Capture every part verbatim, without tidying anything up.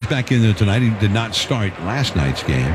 back in there tonight. He did not start last night's game.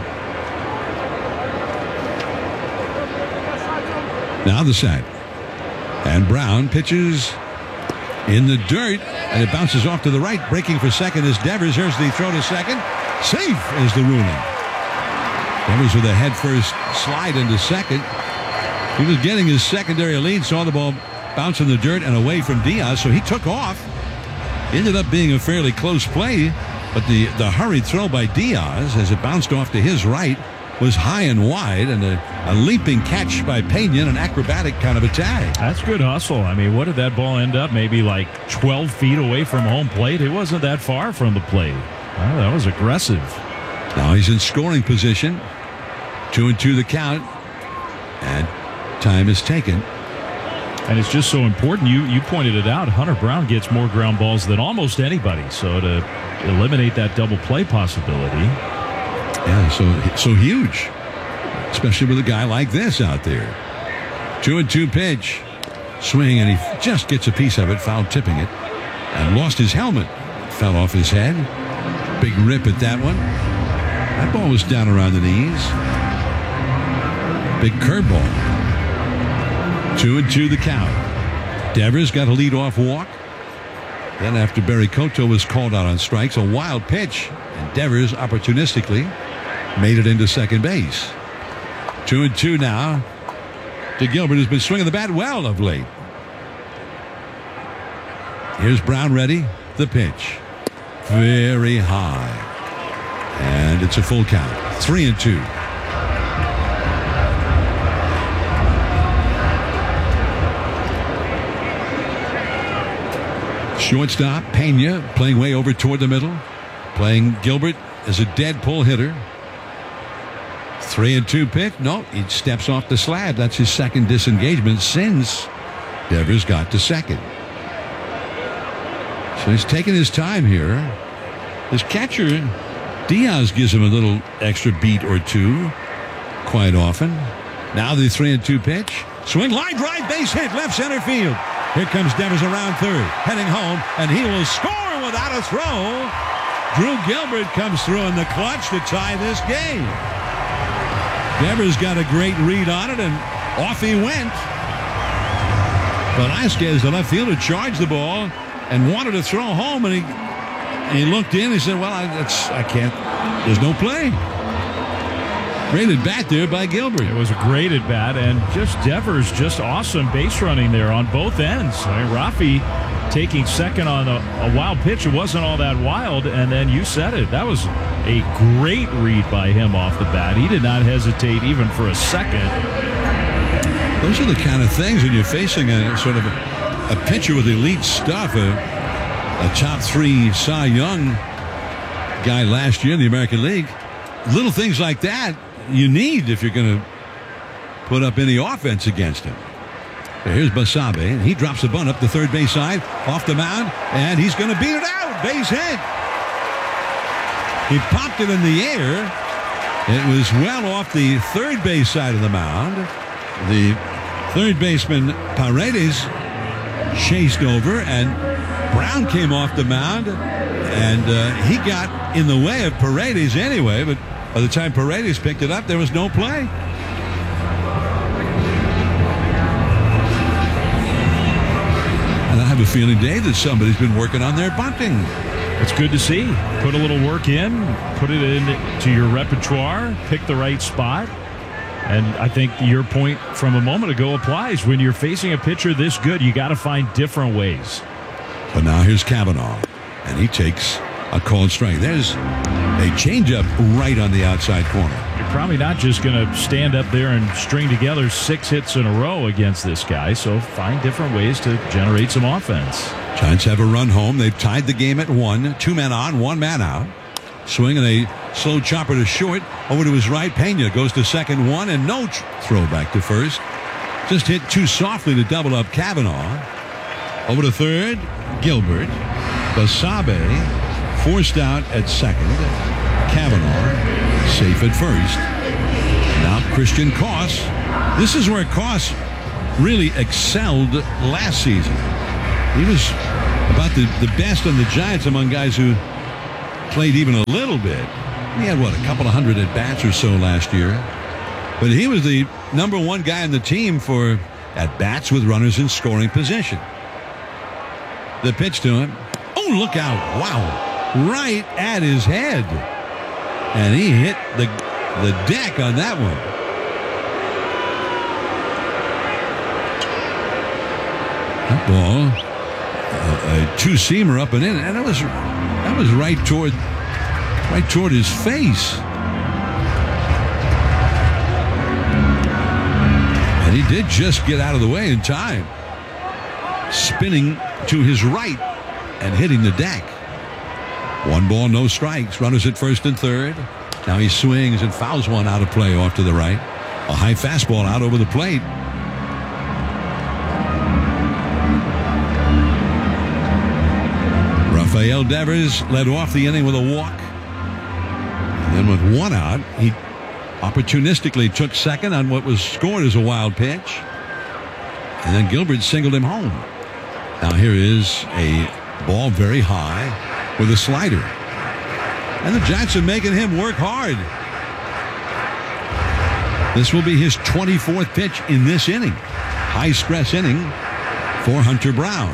Now the set. And Brown pitches in the dirt, and it bounces off to the right. Breaking for second is Devers. Here's the throw to second. Safe is the ruling. Devers with a head-first slide into second. He was getting his secondary lead, saw the ball bounce in the dirt and away from Diaz, so he took off. Ended up being a fairly close play, but the, the hurried throw by Diaz as it bounced off to his right was high and wide, and a, a leaping catch by Pena, an acrobatic kind of attack. That's good hustle. I mean, what did that ball end up? Maybe like twelve feet away from home plate. It wasn't that far from the plate. Oh, that was aggressive. Now he's in scoring position. Two and two the count, and time is taken. And it's just so important. You you pointed it out. Hunter Brown gets more ground balls than almost anybody. So to eliminate that double play possibility. Yeah, so so huge, especially with a guy like this out there. Two and two pitch, swing, and he just gets a piece of it, foul tipping it, and lost his helmet. Fell off his head. Big rip at that one. That ball was down around the knees. Big curveball. Two and two the count. Devers got a leadoff walk. Then after Barry Cotto was called out on strikes, a wild pitch, and Devers opportunistically made it into second base. Two and two now to Gilbert, who's been swinging the bat well of late. Here's Brown ready. The pitch. Very high. And it's a full count. Three and two. Shortstop Pena playing way over toward the middle. Playing Gilbert as a dead pull hitter. Three and two pitch. No, he steps off the slab. That's his second disengagement since Devers got to second. So he's taking his time here. His catcher, Diaz, gives him a little extra beat or two quite often. Now the three and two pitch. Swing, line drive, base hit, left center field. Here comes Devers around third, heading home, and he will score without a throw. Drew Gilbert comes through in the clutch to tie this game. Devers got a great read on it, and off he went. Velasquez, the left fielder, charged the ball and wanted to throw home, and he he looked in and he said, well, I, that's, I can't, there's no play. Great at bat there by Gilbert. It was a great at bat, and just Devers, just awesome base running there on both ends. I mean, Rafi taking second on a, a wild pitch. It wasn't all that wild, and then you said it. That was a great read by him off the bat. He did not hesitate even for a second. Those are the kind of things when you're facing a sort of a, a pitcher with elite stuff, a, a top three Cy Young guy last year in the American League. Little things like that you need if you're going to put up any offense against him. Here's Basabe, and he drops a bunt up the third base side, off the mound, and he's going to beat it out. Base hit. He popped it in the air. It was well off the third base side of the mound. The third baseman, Paredes, chased over, and Brown came off the mound, and uh, he got in the way of Paredes anyway, but by the time Paredes picked it up, there was no play. And I have a feeling, Dave, that somebody's been working on their bunting. It's good to see. Put a little work in, put it into your repertoire, pick the right spot. And I think your point from a moment ago applies. When you're facing a pitcher this good, you got to find different ways. But now here's Cavanaugh, and he takes a called strike. There's a changeup right on the outside corner. You're probably not just going to stand up there and string together six hits in a row against this guy, so find different ways to generate some offense. Giants have a run home. They've tied the game at one. Two men on, one man out. Swing and a slow chopper to short. Over to his right. Pena goes to second, one, and no throw back to first. Just hit too softly to double up Cavanaugh. Over to third, Gilbert. Basabe forced out at second. Cavanaugh safe at first. Now Christian Koss. This is where Koss really excelled last season. He was about the, the best on the Giants among guys who played even a little bit. He had, what, a couple of hundred at-bats or so last year. But he was the number one guy on the team for at-bats with runners in scoring position. The pitch to him. Oh, look out. Wow. Right at his head. And he hit the, the deck on that one. That ball, a, a two-seamer up and in, and that was that was right toward right toward his face. And he did just get out of the way in time, spinning to his right and hitting the deck. One ball, no strikes. Runners at first and third. Now he swings and fouls one out of play off to the right. A high fastball out over the plate. Rafael Devers led off the inning with a walk. And then with one out, he opportunistically took second on what was scored as a wild pitch. And then Gilbert singled him home. Now here is a ball very high with a slider. And the Giants are making him work hard. This will be his twenty-fourth pitch in this inning. High stress inning for Hunter Brown.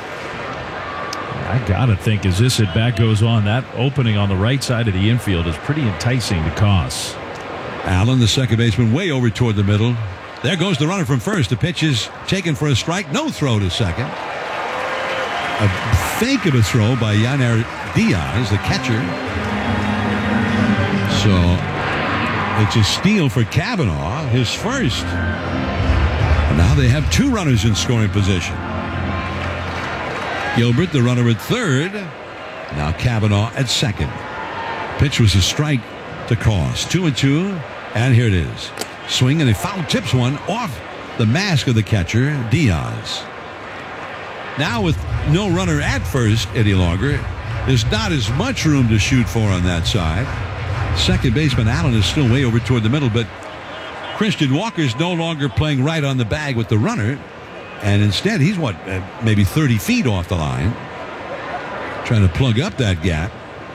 I gotta think as this at bat goes on, that opening on the right side of the infield is pretty enticing to Koss. Allen, the second baseman, way over toward the middle. There goes the runner from first. The pitch is taken for a strike. No throw to second. A fake of a throw by Yainer Diaz, the catcher. So it's a steal for Cavanaugh, his first. And now they have two runners in scoring position. Gilbert, the runner at third. Now Cavanaugh at second. Pitch was a strike to Koss. Two and two. And here it is. Swing, and a foul tips one off the mask of the catcher, Diaz. Now with no runner at first any longer, there's not as much room to shoot for on that side. Second baseman Allen is still way over toward the middle, but Christian Walker's no longer playing right on the bag with the runner. And instead, he's what, uh, maybe thirty feet off the line, trying to plug up that gap.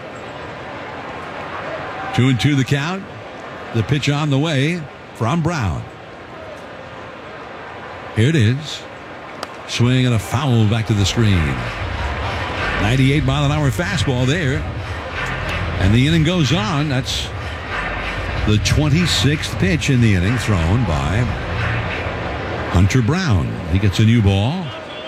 Two and two the count. The pitch on the way from Brown. Here it is. Swing and a foul back to the screen. ninety-eight mile an hour fastball there. And the inning goes on. That's the twenty-sixth pitch in the inning thrown by Hunter Brown. He gets a new ball.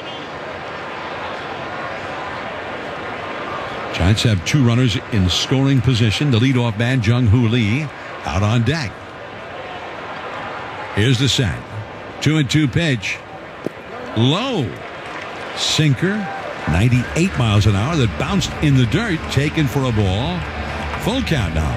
Giants have two runners in scoring position. The leadoff man, Jung-Hoo Lee, out on deck. Here's the set. Two and two pitch. Low. Sinker. ninety-eight miles an hour that bounced in the dirt. Taken for a ball. Full count now.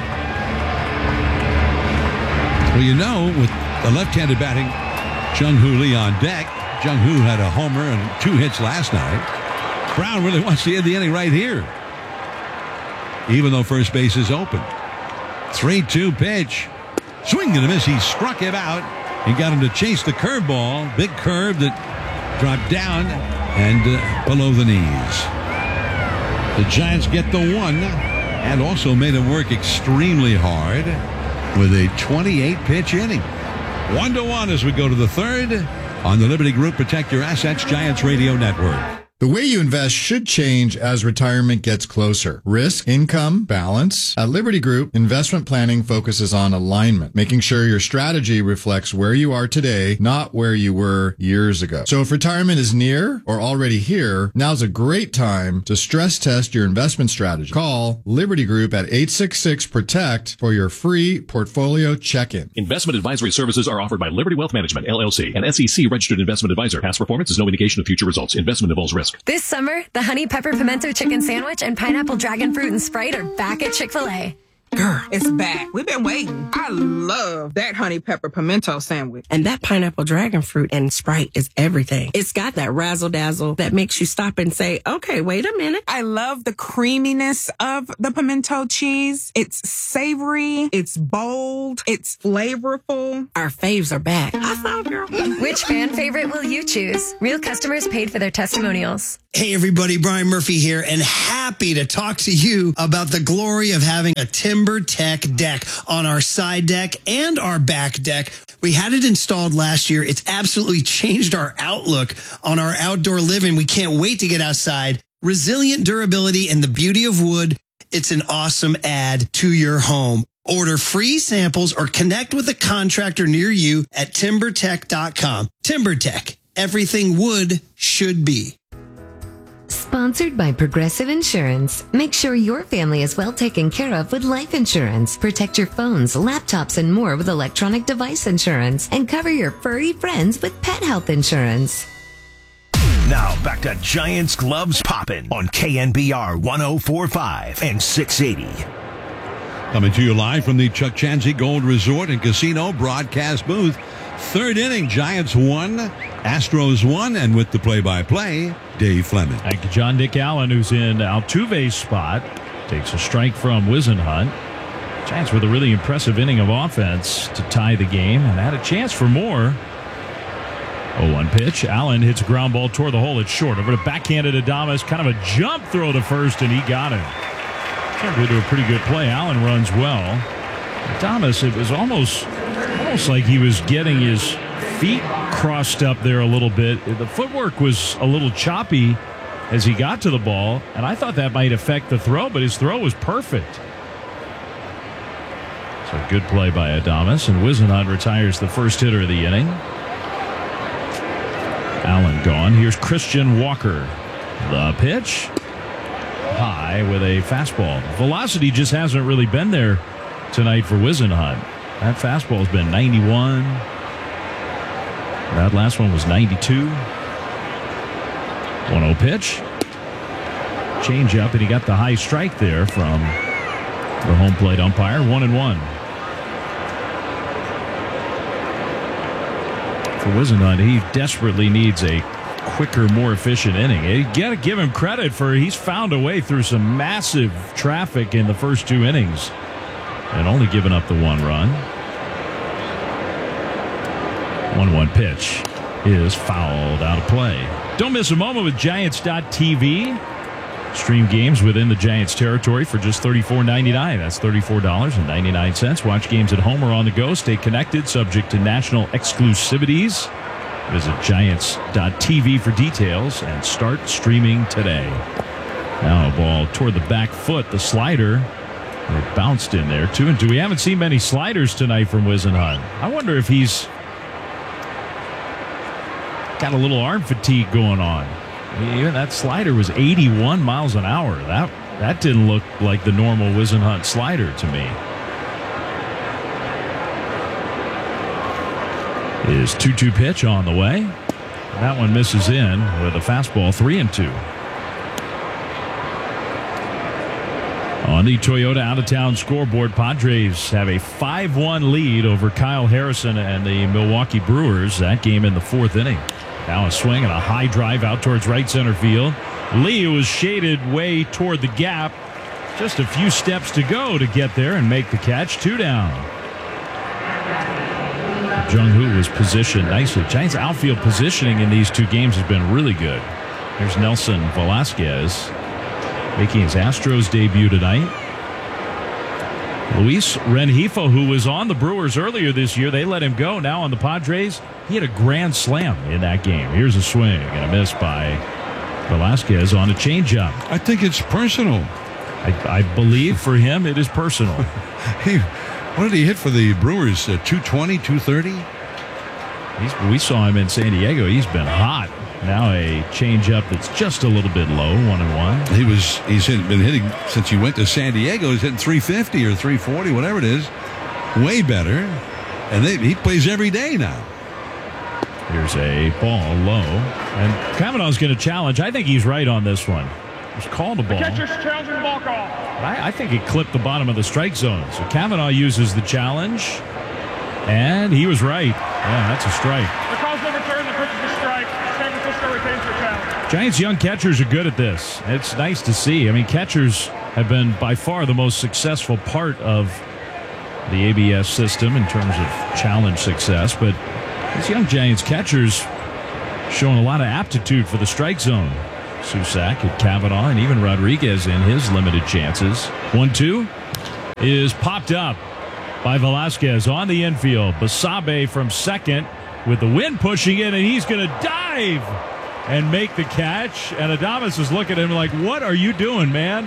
Well, you know, with the left-handed batting, Jung-Hoo Lee on deck. Jung-Hoo had a homer and two hits last night. Brown really wants to end the inning right here, even though first base is open. three two pitch. Swing and a miss. He struck him out. He got him to chase the curveball. Big curve that dropped down and uh, below the knees. The Giants get the one and also made him work extremely hard with a twenty-eight pitch inning. One to one as we go to the third on the Liberty Group Protect Your Assets Giants Radio Network. The way you invest should change as retirement gets closer. Risk, income, balance. At Liberty Group, investment planning focuses on alignment, making sure your strategy reflects where you are today, not where you were years ago. So if retirement is near or already here, now's a great time to stress test your investment strategy. Call Liberty Group at eight six six, protect for your free portfolio check-in. Investment advisory services are offered by Liberty Wealth Management, L L C, an S E C registered investment advisor. Past performance is no indication of future results. Investment involves risk. This summer, the Honey Pepper Pimento Chicken Sandwich and Pineapple Dragon Fruit and Sprite are back at Chick-fil-A. Girl, it's back. We've been waiting. I love that honey pepper pimento sandwich. And that pineapple dragon fruit and Sprite is everything. It's got that razzle dazzle that makes you stop and say, okay, wait a minute. I love the creaminess of the pimento cheese. It's savory. It's bold. It's flavorful. Our faves are back. I saw, girl. Which fan favorite will you choose? Real customers paid for their testimonials. Hey everybody, Brian Murphy here, and happy to talk to you about the glory of having a TimberTech deck on our side deck and our back deck. We had it installed last year. It's absolutely changed our outlook on our outdoor living. We can't wait to get outside. Resilient durability and the beauty of wood. It's an awesome add to your home. Order free samples or connect with a contractor near you at timber tech dot com. TimberTech, everything wood should be. Sponsored by Progressive Insurance. Make sure your family is well taken care of with life insurance. Protect your phones, laptops, and more with electronic device insurance. And cover your furry friends with pet health insurance. Now back to Giants Gloves Poppin' on K N B R one oh four point five and six eighty. Coming to you live from the Chuck Chanzy Gold Resort and Casino broadcast booth. Third inning, Giants won, Astros won, and with the play-by-play, Dave Fleming. Thank you, John Dick Allen, who's in Altuve's spot. Takes a strike from Wisenhunt. Giants with a really impressive inning of offense to tie the game and had a chance for more. oh one pitch. Allen hits a ground ball toward the hole. It's short. Over to backhanded Adames. Kind of a jump throw to first, and he got it. Turned into a pretty good play. Allen runs well. Adames, it was almost, almost like he was getting his feet crossed up there a little bit. The footwork was a little choppy as he got to the ball, and I thought that might affect the throw, but his throw was perfect. So good play by Adames, and Wisenhunt retires the first hitter of the inning. Allen gone. Here's Christian Walker. The pitch. High with a fastball. Velocity just hasn't really been there tonight for Wisenhunt. That fastball's been ninety-one. That last one was ninety-two. one oh pitch. Change up, and he got the high strike there from the home plate umpire. One and one. For Wisenhunt, he desperately needs a quicker, more efficient inning. You got to give him credit for he's found a way through some massive traffic in the first two innings and only given up the one run. one one pitch is fouled out of play. Don't miss a moment with Giants dot T V. Stream games within the Giants territory for just thirty-four ninety-nine. That's thirty-four ninety-nine. Watch games at home or on the go. Stay connected, subject to national exclusivities. Visit Giants dot T V for details and start streaming today. Now a ball toward the back foot, the slider. It bounced in there, two and two. We haven't seen many sliders tonight from Wisenhunt. I wonder if he's got a little arm fatigue going on. Even that slider was eighty-one miles an hour. That that didn't look like the normal Wisenhunt slider to me. His two two pitch on the way. That one misses in with a fastball, three and two. On the Toyota out-of-town scoreboard, Padres have a five one lead over Kyle Harrison and the Milwaukee Brewers. That game in the fourth inning. Now a swing and a high drive out towards right center field. Lee was shaded way toward the gap. Just a few steps to go to get there and make the catch. Two down. Jung-Hoo was positioned nicely. Giants outfield positioning in these two games has been really good. Here's Nelson Velasquez making his Astros debut tonight. Luis Rengifo, who was on the Brewers earlier this year, they let him go. Now on the Padres, he had a grand slam in that game. Here's a swing and a miss by Velasquez on a changeup. I think it's personal. I, I believe for him it is personal. He, what did he hit for the Brewers? Uh, two twenty, two thirty? He's, we saw him in San Diego. He's been hot. Now a changeup that's just a little bit low, one and one. He was he's hit, been hitting since he went to San Diego. He's hitting three fifty or three forty, whatever it is. Way better. And they, he plays every day now. Here's a ball low. And Kavanaugh's going to challenge. I think he's right on this one. was called a ball. The catcher's challenging the ball call. I, I think it clipped the bottom of the strike zone. So Kavanaugh uses the challenge, and he was right. Yeah, that's a strike. The call's overturned. The pitch is a strike. San Francisco retains their challenge. Giants' young catchers are good at this. It's nice to see. I mean, catchers have been by far the most successful part of the A B S system in terms of challenge success, but these young Giants catchers showing a lot of aptitude for the strike zone. Susac and Kavanaugh and even Rodriguez in his limited chances. one two is popped up by Velasquez on the infield. Basabe from second with the wind pushing in, and he's going to dive and make the catch. And Adames is looking at him like, what are you doing, man?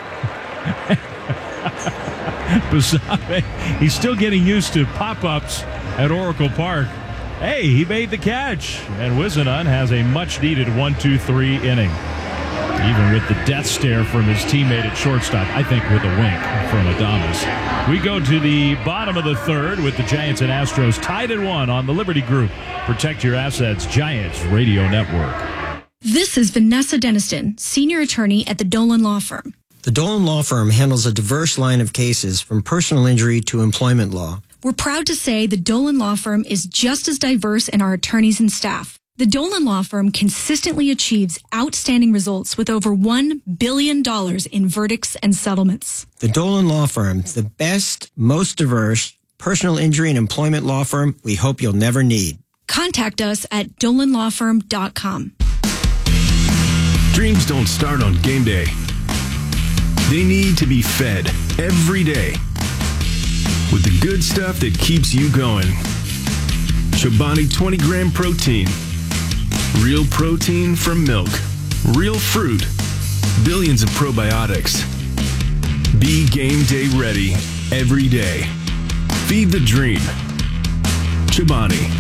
Basabe, he's still getting used to pop-ups at Oracle Park. Hey, he made the catch. And Wisnun has a much-needed one two three inning. Even with the death stare from his teammate at shortstop, I think with a wink from Adames. We go to the bottom of the third with the Giants and Astros tied at one on the Liberty Group. Protect your assets, Giants Radio Network. This is Vanessa Deniston, senior attorney at the Dolan Law Firm. The Dolan Law Firm handles a diverse line of cases from personal injury to employment law. We're proud to say the Dolan Law Firm is just as diverse in our attorneys and staff. The Dolan Law Firm consistently achieves outstanding results with over one billion dollars in verdicts and settlements. The Dolan Law Firm, the best, most diverse personal injury and employment law firm we hope you'll never need. Contact us at dolan law firm dot com. Dreams don't start on game day. They need to be fed every day with the good stuff that keeps you going. Chobani twenty gram protein. Real protein from milk. Real fruit. Billions of probiotics. Be game day ready every day. Feed the dream. Chobani.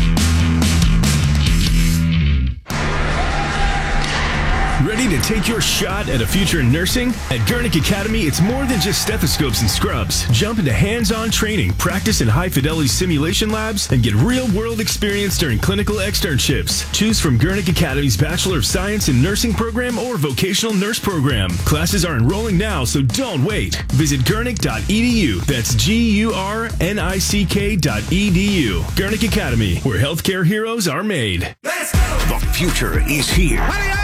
Ready to take your shot at a future in nursing? At Gurnick Academy, it's more than just stethoscopes and scrubs. Jump into hands-on training, practice in high-fidelity simulation labs, and get real-world experience during clinical externships. Choose from Gurnick Academy's Bachelor of Science in Nursing program or Vocational Nurse program. Classes are enrolling now, so don't wait. Visit gurnick dot e d u. That's G U R N I C K dot E D U. Gurnick Academy, where healthcare heroes are made. Let's go! The future is here.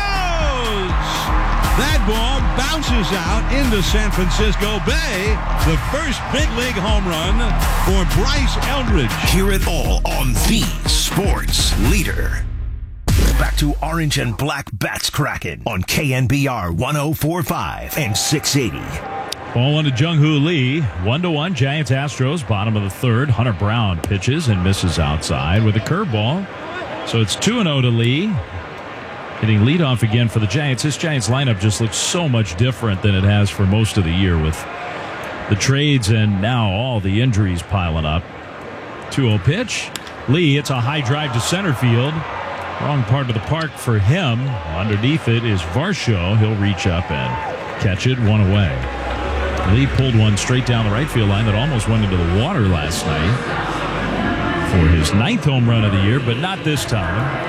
That ball bounces out into San Francisco Bay. The first big league home run for Bryce Eldridge. Hear it all on the Sports Leader. Back to Orange and Black Bats Kraken on K N B R one oh four point five and six eighty. Ball one to Jung-Hoo Lee. One to one, Giants Astros, bottom of the third. Hunter Brown pitches and misses outside with a curveball. So it's two and oh to Lee. Hitting leadoff again for the Giants. This Giants lineup just looks so much different than it has for most of the year with the trades and now all the injuries piling up. two oh pitch. Lee, it's a high drive to center field. Wrong part of the park for him. Underneath it is Varsho. He'll reach up and catch it one away. Lee pulled one straight down the right field line that almost went into the water last night for his ninth home run of the year, but not this time.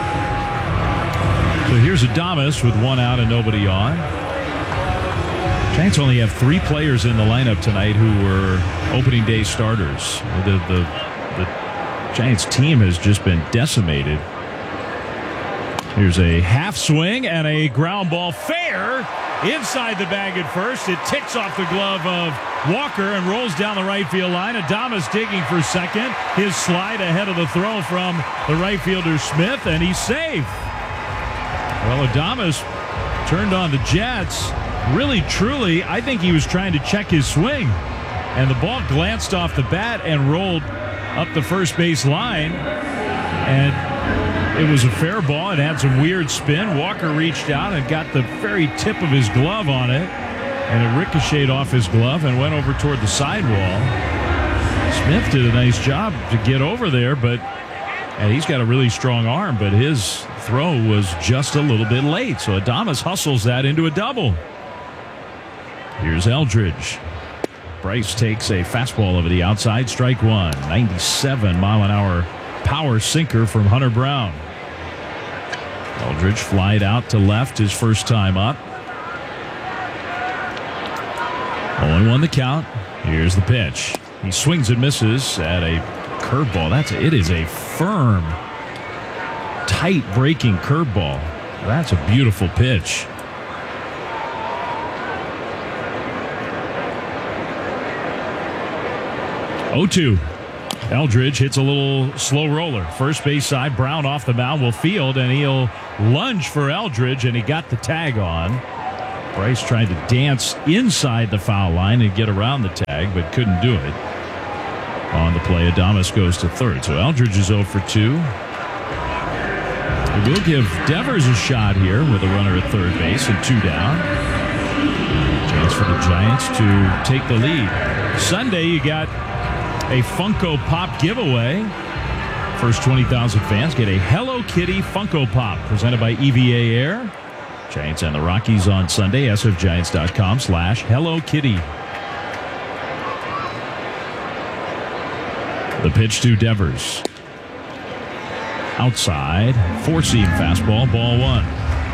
So here's Adames with one out and nobody on. Giants only have three players in the lineup tonight who were opening day starters. The, the, the Giants team has just been decimated. Here's a half swing and a ground ball fair inside the bag at first. It ticks off the glove of Walker and rolls down the right field line. Adames digging for second. His slide ahead of the throw from the right fielder Smith, and he's safe. Well, Adames turned on the Jets. Really, truly, I think he was trying to check his swing. And the ball glanced off the bat and rolled up the first base line. And it was a fair ball. It had some weird spin. Walker reached out and got the very tip of his glove on it. And it ricocheted off his glove and went over toward the sidewall. Smith did a nice job to get over there, but and he's got a really strong arm, but his throw was just a little bit late. So Adames hustles that into a double. Here's Eldridge. Bryce takes a fastball over the outside, strike one. ninety-seven mile an hour power sinker from Hunter Brown. Eldridge flied out to left his first time up. oh and one the count. Here's the pitch. He swings and misses at a curveball. That's it is a firm, tight breaking curveball. That's a beautiful pitch. oh two. Eldridge hits a little slow roller. First base side, Brown off the mound will field, and he'll lunge for Eldridge, and he got the tag on. Bryce tried to dance inside the foul line and get around the tag, but couldn't do it. On the play, Adames goes to third. So Eldridge is oh for two. We'll give Devers a shot here with a runner at third base and two down. Chance for the Giants to take the lead. Sunday, you got a Funko Pop giveaway. First twenty thousand fans get a Hello Kitty Funko Pop presented by E V A Air. Giants and the Rockies on Sunday. S F Giants dot com slash Hello Kitty. The pitch to Devers. Outside. Four-seam fastball. Ball one.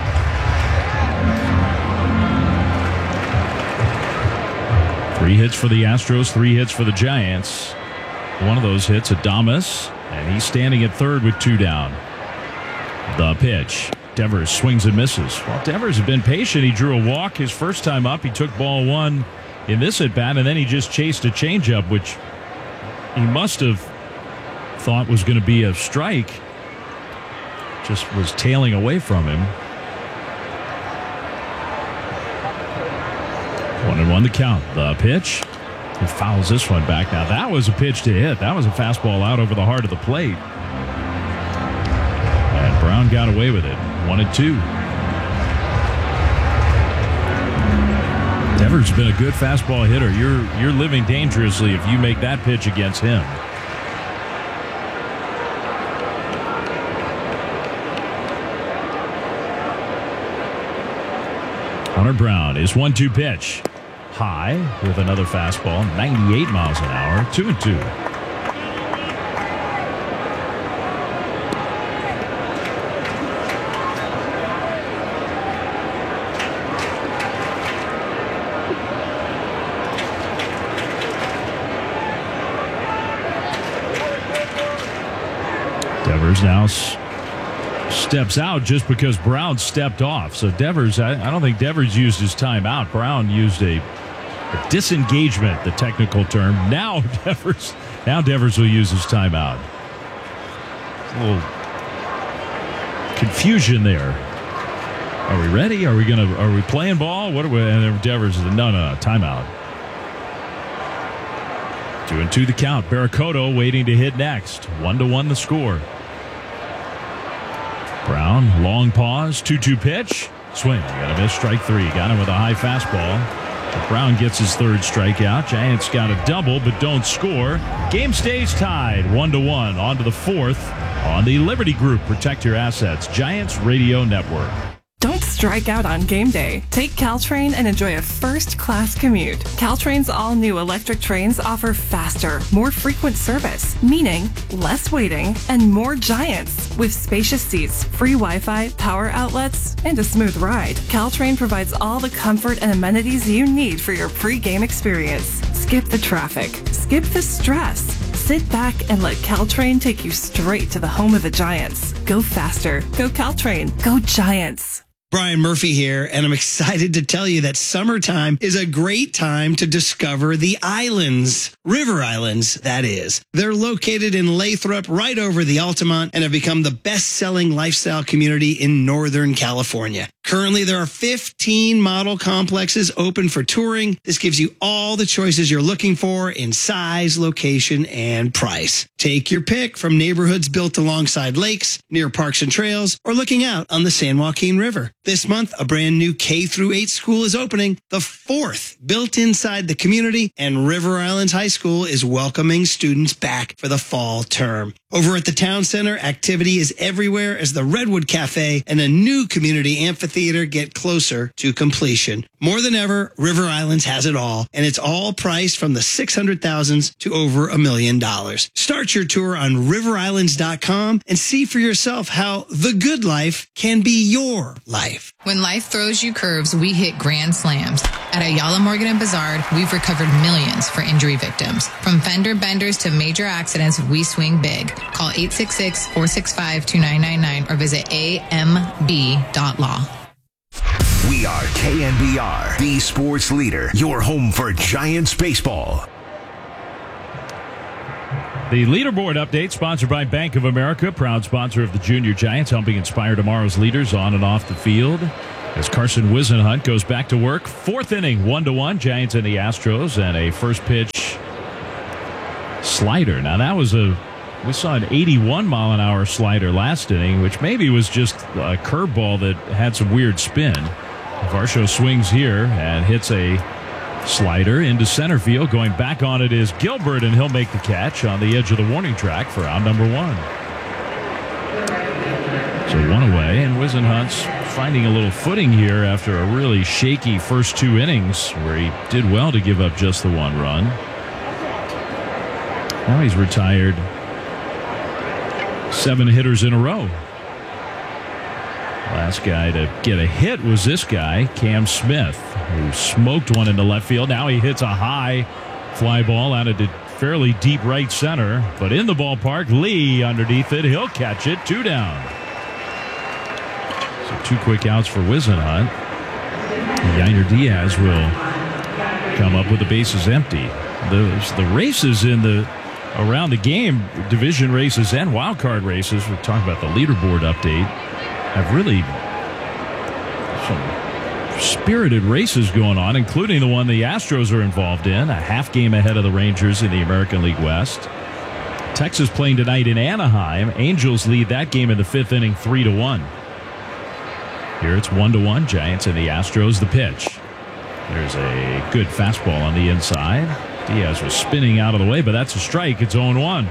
Three hits for the Astros. Three hits for the Giants. One of those hits, Adames, and he's standing at third with two down. The pitch. Devers swings and misses. Well, Devers has been patient. He drew a walk his first time up. He took ball one in this at-bat, and then he just chased a changeup, which he must have thought was going to be a strike. Just was tailing away from him. One and one the count. The pitch. He fouls this one back. Now that was a pitch to hit. That was a fastball out over the heart of the plate. And Brown got away with it. One and two. Devers has been a good fastball hitter. You're you're living dangerously if you make that pitch against him. Hunter Brown is one two pitch. High with another fastball, ninety-eight miles an hour, two and two. Devers now s- steps out just because Brown stepped off. So Devers, I, I don't think Devers used his timeout. Brown used a, a disengagement, the technical term. Now Devers, now Devers will use his timeout. A little confusion there. Are we ready? Are we gonna? Are we playing ball? What are we? And then Devers is no, no, no, timeout. Two and two the count. Barracoto waiting to hit next. One to one the score. Brown, long pause, two two pitch. Swing. Got a miss, strike three. Got him with a high fastball. But Brown gets his third strikeout. Giants got a double, but don't score. Game stays tied, one to one. On to the fourth on the Liberty Group. Protect your assets. Giants Radio Network. Don't strike out on game day. Take Caltrain and enjoy a first-class commute. Caltrain's all-new electric trains offer faster, more frequent service, meaning less waiting and more Giants. With spacious seats, free Wi-Fi, power outlets, and a smooth ride, Caltrain provides all the comfort and amenities you need for your pre-game experience. Skip the traffic. Skip the stress. Sit back and let Caltrain take you straight to the home of the Giants. Go faster. Go Caltrain. Go Giants. Brian Murphy here, and I'm excited to tell you that summertime is a great time to discover the islands. River Islands, that is. They're located in Lathrop, right over the Altamont, and have become the best-selling lifestyle community in Northern California. Currently, there are fifteen model complexes open for touring. This gives you all the choices you're looking for in size, location, and price. Take your pick from neighborhoods built alongside lakes, near parks and trails, or looking out on the San Joaquin River. This month, a brand new K through eight school is opening, the fourth built inside the community, and River Islands High School is welcoming students back for the fall term. Over at the Town Center, activity is everywhere as the Redwood Cafe and a new community amphitheater get closer to completion. More than ever, River Islands has it all, and it's all priced from the six hundred thousands to over a million dollars. Start your tour on river islands dot com and see for yourself how the good life can be your life. When life throws you curves, we hit grand slams. At Ayala Morgan and Bazaar, we've recovered millions for injury victims. From fender benders to major accidents, we swing big. Call eight six six, four six five, two nine nine nine or visit A M B dot law. We are K N B R, the sports leader, your home for Giants baseball. The leaderboard update sponsored by Bank of America, proud sponsor of the Junior Giants, helping inspire tomorrow's leaders on and off the field. As Carson Whisenhunt goes back to work, fourth inning, one to one, Giants and the Astros, and a first pitch slider. Now that was a, we saw an eighty-one mile an hour slider last inning, which maybe was just a curveball that had some weird spin. Varsho swings here and hits a slider into center field. Going back on it is Gilbert, and he'll make the catch on the edge of the warning track for out number one. So one away, and Whisenhunt's finding a little footing here after a really shaky first two innings where he did well to give up just the one run. Now he's retired seven hitters in a row. Last guy to get a hit was this guy, Cam Smith, who smoked one into left field. Now he hits a high fly ball out of the fairly deep right center, but in the ballpark, Lee underneath it. He'll catch it. Two down. So two quick outs for Whisenhunt. Yainer Diaz will come up with the bases empty. The, the races in the around the game, division races and wild card races, we're talking about the leaderboard update, have really some spirited races going on, including the one the Astros are involved in, a half game ahead of the Rangers in the American League West. Texas playing tonight in Anaheim. Angels lead that game in the fifth inning, three to one. Here it's one to one. Giants and the Astros. The pitch. There's a good fastball on the inside. Diaz was spinning out of the way, but that's a strike. It's oh one.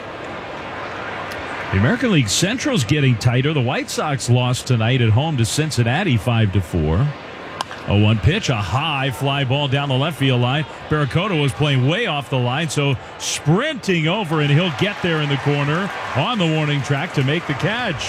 The American League Central's getting tighter. The White Sox lost tonight at home to Cincinnati five to four. oh one pitch, a high fly ball down the left field line. Barracoda was playing way off the line, so sprinting over, and he'll get there in the corner on the warning track to make the catch.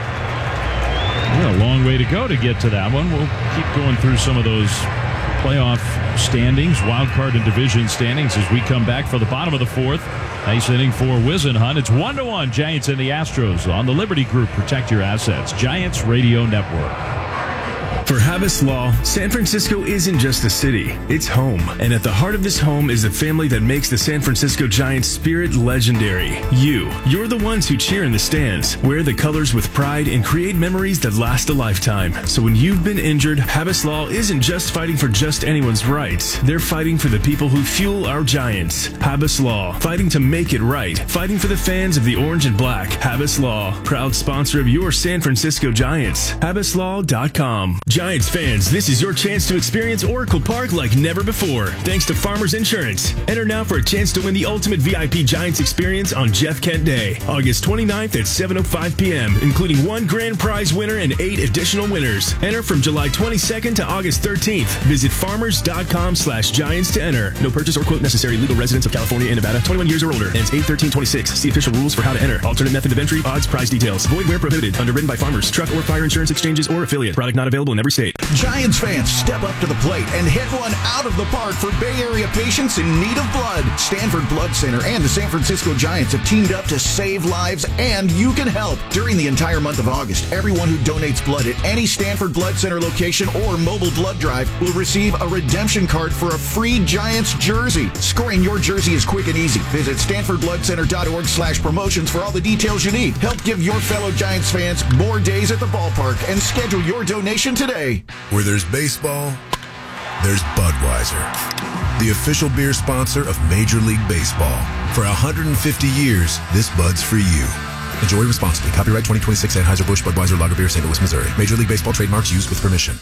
Yeah, a long way to go to get to that one. We'll keep going through some of those playoff standings, wild card and division standings as we come back for the bottom of the fourth. Nice inning for Whisenhunt. It's one to one, Giants and the Astros on the Liberty Group. Protect your assets. Giants Radio Network. For Habas Law, San Francisco isn't just a city, it's home. And at the heart of this home is the family that makes the San Francisco Giants spirit legendary. You. You're the ones who cheer in the stands, wear the colors with pride, and create memories that last a lifetime. So when you've been injured, Habas Law isn't just fighting for just anyone's rights. They're fighting for the people who fuel our Giants. Habas Law, fighting to make it right. Fighting for the fans of the orange and black. Habas Law, proud sponsor of your San Francisco Giants. Habas Law dot com. Giants fans, this is your chance to experience Oracle Park like never before, thanks to Farmers Insurance. Enter now for a chance to win the ultimate V I P Giants experience on Jeff Kent Day, August twenty-ninth at seven oh five p.m., including one grand prize winner and eight additional winners. Enter from July twenty-second to August thirteenth. Visit farmers dot com slash giants to enter. No purchase or quote necessary. Legal residents of California and Nevada, twenty-one years or older. Ends eight thirteen twenty-six. See official rules for how to enter. Alternate method of entry, odds, prize details. Void where prohibited. Underwritten by Farmers, Truck, or Fire Insurance Exchanges or affiliate. Product not available in every state. Giants fans, step up to the plate and hit one out of the park for Bay Area patients in need of blood. Stanford Blood Center and the San Francisco Giants have teamed up to save lives, and you can help. During the entire month of August, everyone who donates blood at any Stanford Blood Center location or mobile blood drive will receive a redemption card for a free Giants jersey. Scoring your jersey is quick and easy. Visit stanford blood center dot org slash promotions for all the details you need. Help give your fellow Giants fans more days at the ballpark and schedule your donation today. Where there's baseball, there's Budweiser, the official beer sponsor of Major League Baseball. For one hundred fifty years, this Bud's for you. Enjoy responsibly. Copyright twenty twenty-six Anheuser-Busch Budweiser Lager Beer, Saint Louis, Missouri. Major League Baseball trademarks used with permission.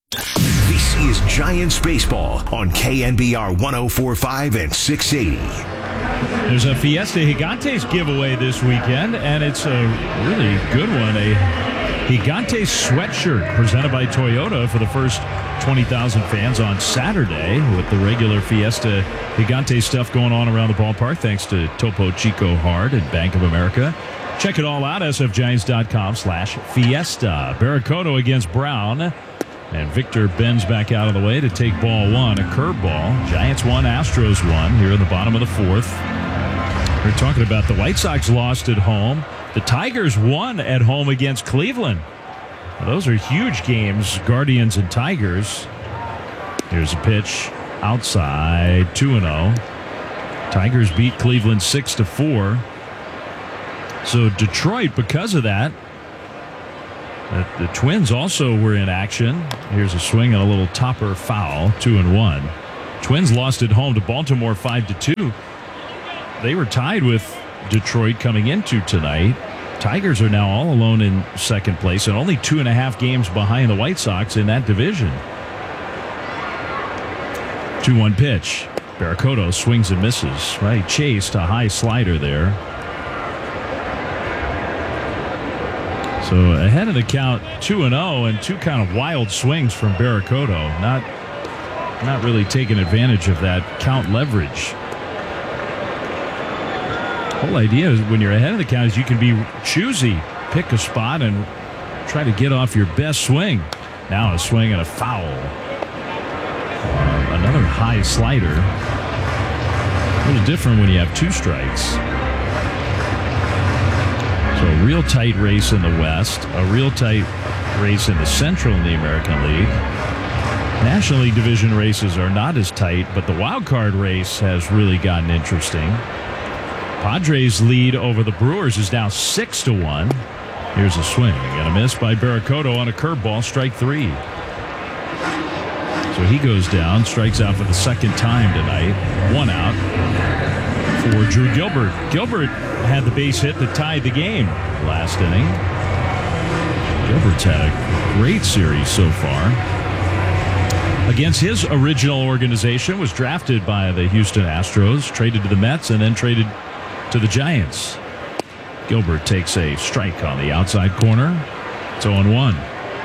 This is Giants Baseball on K N B R one oh four point five and six eighty. There's a Fiesta Gigantes giveaway this weekend, and it's a really good one. A Gigantes sweatshirt presented by Toyota for the first twenty thousand fans on Saturday, with the regular Fiesta Gigantes stuff going on around the ballpark thanks to Topo Chico Hard and Bank of America. Check it all out, sfgiants.com slash fiesta. Barracoto against Brown. And Victor bends back out of the way to take ball one, a curveball. Giants one, Astros one here in the bottom of the fourth. We're talking about the White Sox lost at home. The Tigers won at home against Cleveland. Well, those are huge games, Guardians and Tigers. Here's a pitch outside, two and oh. Tigers beat Cleveland six to four. So Detroit, because of that, the, the Twins also were in action. Here's a swing and a little topper foul, two and one. Twins lost at home to Baltimore five to two. They were tied with Detroit coming into tonight. Tigers are now all alone in second place and only two and a half games behind the White Sox in that division. two one pitch. Barracoto swings and misses. Right, chased a high slider there. So ahead of the count, two and oh, and two kind of wild swings from Barracoto. Not, not really taking advantage of that count leverage. The whole idea is when you're ahead of the count is you can be choosy, pick a spot and try to get off your best swing. Now a swing and a foul. Uh, another high slider. A little different when you have two strikes. So a real tight race in the West, a real tight race in the Central in the American League. National League division races are not as tight, but the wild card race has really gotten interesting. Padres' lead over the Brewers is now six to one. Here's a swing and a miss by Barracoto on a curveball, strike three. So he goes down, strikes out for the second time tonight. One out for Drew Gilbert. Gilbert had the base hit that tied the game last inning. Gilbert's had a great series so far. Against his original organization, was drafted by the Houston Astros, traded to the Mets, and then traded to the Giants. Gilbert takes a strike on the outside corner. It's oh one.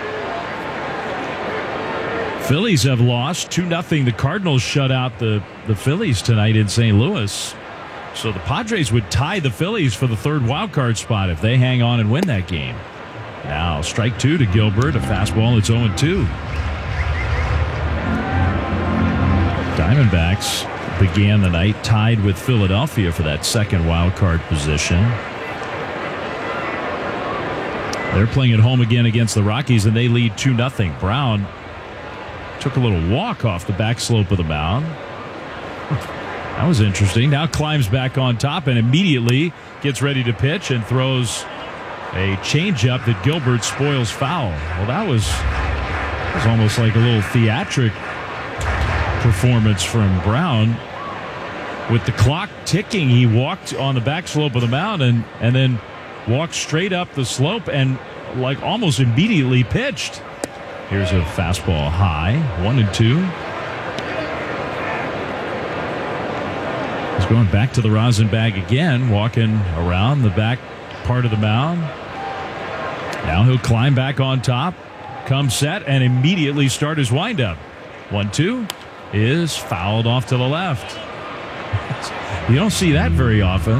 Phillies have lost two nothing. The Cardinals shut out the, the Phillies tonight in Saint Louis. So the Padres would tie the Phillies for the third wild card spot if they hang on and win that game. Now strike two to Gilbert, a fastball. It's oh two. Diamondbacks began the night tied with Philadelphia for that second wild card position. They're playing at home again against the Rockies, and they lead two nothing. Brown took a little walk off the back slope of the mound. That was interesting. Now climbs back on top and immediately gets ready to pitch and throws a changeup that Gilbert spoils foul. Well, that was, that was almost like a little theatric performance from Brown. With the clock ticking, he walked on the back slope of the mound and, and then walked straight up the slope and like almost immediately pitched. Here's a fastball high, one and two. He's going back to the rosin bag again, walking around the back part of the mound. Now he'll climb back on top, come set, and immediately start his windup. One two is fouled off to the left. You don't see that very often.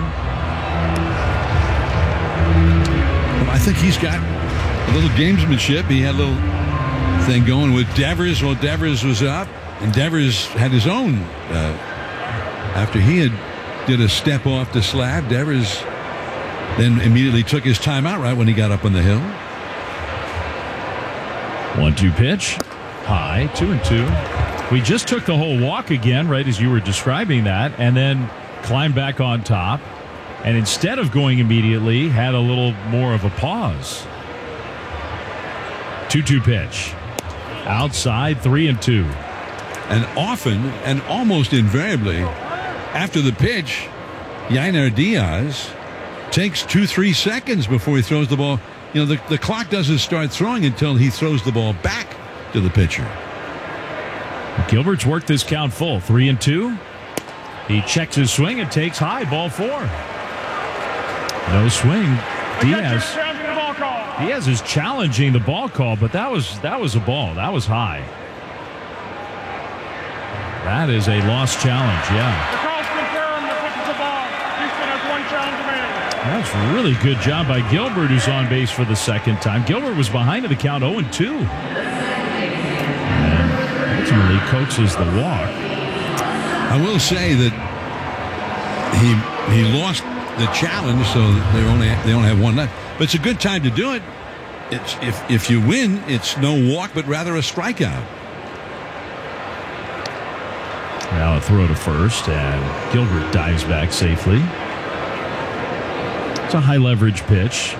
Well, I think he's got a little gamesmanship. He had a little thing going with Devers. Well, Devers was up, and Devers had his own. Uh, after he had did a step off the slab, Devers then immediately took his timeout right when he got up on the hill. One two pitch, high, two and two. We just took the whole walk again, right as you were describing that, and then climbed back on top. And instead of going immediately, had a little more of a pause. two two pitch. Outside, three and two. And often, and almost invariably, after the pitch, Yainer Diaz takes two, three seconds before he throws the ball. You know, the, the clock doesn't start throwing until he throws the ball back to the pitcher. Gilbert's worked this count full, three and two. He checks his swing and takes high, ball four. No swing. Diaz. Diaz is challenging the ball call, but that was that was a ball. That was high. That is a lost challenge, yeah. The call's confirmed. The pitch is a ball. Houston has one challenge remaining. That's a really good job by Gilbert, who's on base for the second time. Gilbert was behind in the count oh and two. And ultimately coaxes the walk. I will say that he he lost the challenge, so they only they only have one left. But it's a good time to do it. It's if if you win, it's no walk, but rather a strikeout. Now a throw to first, and Gilbert dives back safely. It's a high leverage pitch,